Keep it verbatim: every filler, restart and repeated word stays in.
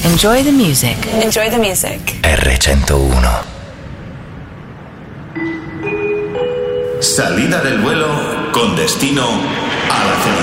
Enjoy the music. Enjoy the music. erre centouno. Salida del vuelo con destino a la cena.